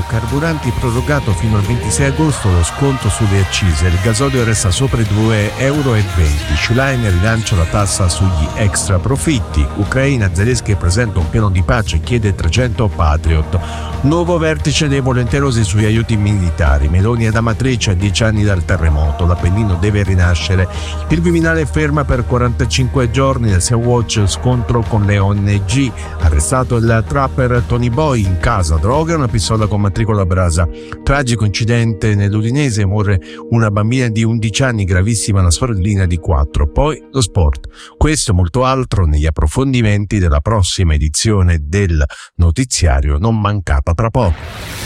carburanti prorogato fino al 26 agosto lo sconto sulle accise. Il gasolio resta sopra i €2,20. Schlein rilancia la tassa sugli extra profitti. Ucraina, Zelensky presenta un piano di pace, chiede 300 Patriot. Nuovo vertice dei volenterosi sugli aiuti militari. Meloni ad Amatrice a 10 anni dal terremoto. L'Appennino deve rinascere. Il Viminale ferma per 45 giorni la Sea Watch, scontro con le ONG. Arrestato il trapper Tony Boy, in casa droga e una pistola con matricola a brasa. Tragico incidente nell'Udinese, muore una bambina di 11 anni, gravissima una sorellina di 4. Poi lo sport. Questo e molto altro negli approfondimenti della prossima edizione del notiziario, non mancata tra poco.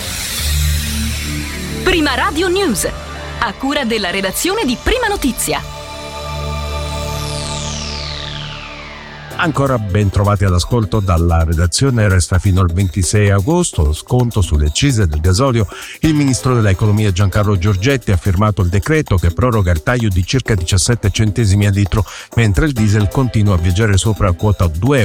Prima Radio News, a cura della redazione di Prima Notizia. Ancora ben trovati all'ascolto dalla redazione. Resta fino al 26 agosto lo sconto sulle accise del gasolio. Il ministro dell'economia Giancarlo Giorgetti ha firmato il decreto che proroga il taglio di circa 17 centesimi a litro, mentre il diesel continua a viaggiare sopra quota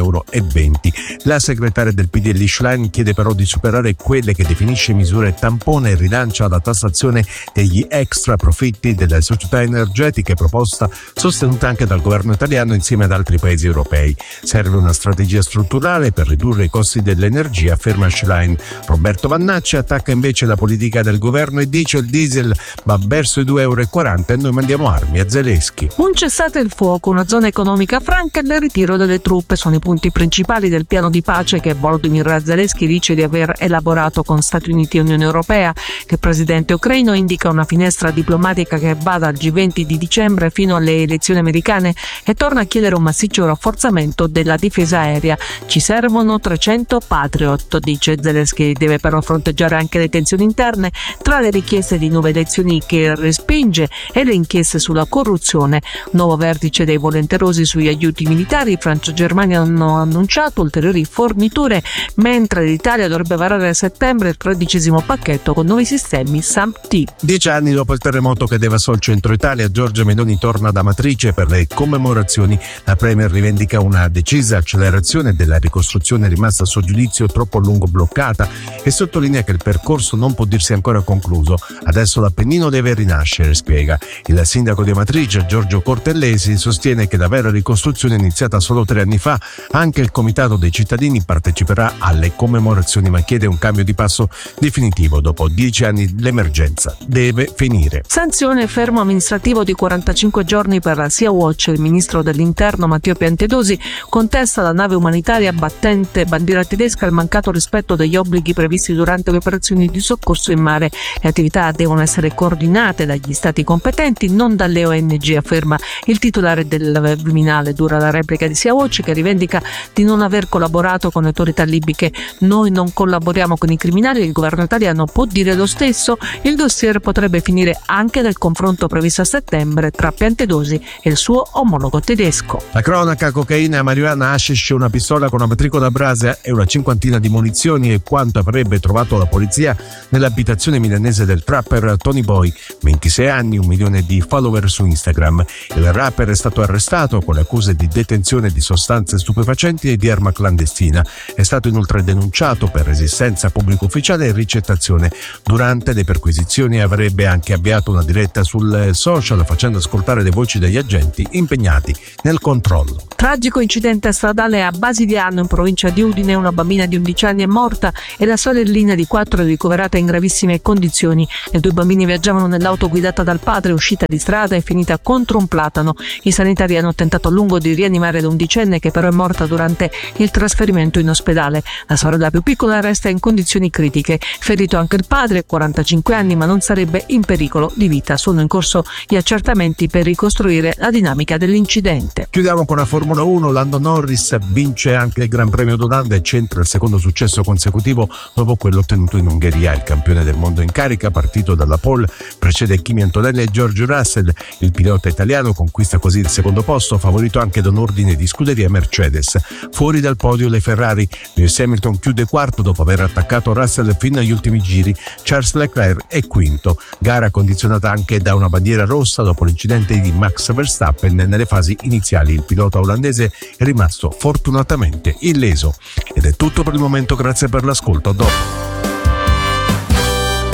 €2,20. La segretaria del PDL Schlein chiede però di superare quelle che definisce misure tampone e rilancia la tassazione degli extra profitti delle società energetiche, proposta sostenuta anche dal governo italiano insieme ad altri paesi europei. Serve una strategia strutturale per ridurre i costi dell'energia, afferma Schlein. Roberto Vannacci attacca invece la politica del governo e dice il diesel va verso i €2,40 e noi mandiamo armi a Zelensky. Un cessate il fuoco, una zona economica franca e il ritiro delle truppe sono i punti principali del piano di pace che Volodymyr Zelensky dice di aver elaborato con Stati Uniti e Unione Europea. Il presidente ucraino indica una finestra diplomatica che va dal G20 di dicembre fino alle elezioni americane e torna a chiedere un massiccio rafforzamento della difesa aerea. Ci servono 300 Patriot, dice Zelensky. Deve però fronteggiare anche le tensioni interne tra le richieste di nuove elezioni che respinge e le inchieste sulla corruzione. Nuovo vertice dei volenterosi sugli aiuti militari. Francia e Germania hanno annunciato ulteriori forniture, mentre l'Italia dovrebbe varare a settembre il 13° pacchetto con nuovi sistemi SAMP-T. 10 anni dopo il terremoto che devastò il centro Italia, Giorgia Meloni torna ad Amatrice per le commemorazioni. La Premier rivendica una decisa accelerazione della ricostruzione rimasta a suo giudizio troppo a lungo bloccata e sottolinea che il percorso non può dirsi ancora concluso. Adesso l'Appennino deve rinascere, spiega. Il sindaco di Amatrice, Giorgio Cortellesi, sostiene che la vera ricostruzione è iniziata solo 3 anni fa. Anche il comitato dei cittadini parteciperà alle commemorazioni, ma chiede un cambio di passo definitivo. Dopo 10 anni l'emergenza deve finire. Sanzione e fermo amministrativo di 45 giorni per la Sea Watch. Il ministro dell'Interno Matteo Piantedosi contesta la nave umanitaria battente bandiera tedesca il mancato rispetto degli obblighi previsti durante le operazioni di soccorso in mare. Le attività devono essere coordinate dagli stati competenti, non dalle ONG, afferma il titolare del Viminale. Dura la replica di Sea Watch, che rivendica di non aver collaborato con le autorità libiche. Noi non collaboriamo con i criminali, il governo italiano può dire lo stesso. Il dossier potrebbe finire anche nel confronto previsto a settembre tra Piantedosi e il suo omologo tedesco. La cronaca: cocaina, marijuana, hashish, una pistola con una matricola a brasa e una cinquantina di munizioni è quanto avrebbe trovato la polizia nell'abitazione milanese del trapper Tony Boy, 26 anni, 1 milione di follower su Instagram. Il rapper è stato arrestato con le accuse di detenzione di sostanze stupefacenti e di arma clandestina. È stato inoltre denunciato per resistenza a pubblico ufficiale e ricettazione. Durante le perquisizioni avrebbe anche avviato una diretta sul social facendo ascoltare le voci degli agenti impegnati nel controllo. Tragico incidente stradale a Basigliano, in provincia di Udine. Una bambina di 11 anni è morta e la sorellina di 4 è ricoverata in gravissime condizioni. Le 2 bambine viaggiavano nell'auto guidata dal padre, uscita di strada e finita contro un platano. I sanitari hanno tentato a lungo di rianimare l'11enne, che però è morta durante il trasferimento in ospedale. La sorella più piccola resta in condizioni critiche. Ferito anche il padre, 45 anni, ma non sarebbe in pericolo di vita. Sono in corso gli accertamenti per ricostruire la dinamica dell'incidente. Chiudiamo con la Formula 1. Lando Norris vince anche il Gran Premio d'Olanda e centra il secondo successo consecutivo dopo quello ottenuto in Ungheria. Il campione del mondo in carica, partito dalla pole, precede Kimi Antonelli e George Russell. Il pilota italiano conquista così il secondo posto, favorito anche da un ordine di scuderia Mercedes. Fuori dal podio le Ferrari. Lewis Hamilton chiude quarto dopo aver attaccato Russell fino agli ultimi giri. Charles Leclerc è quinto. Gara condizionata anche da una bandiera rossa dopo l'incidente di Max Verstappen nelle fasi iniziali. Il pilota olandese è rimasto fortunatamente illeso. Ed è tutto per il momento, grazie per l'ascolto. A dopo.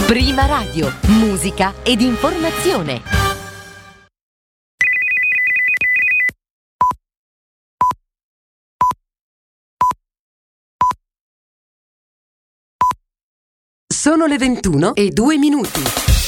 Prima Radio, musica ed informazione. Sono le 21:02.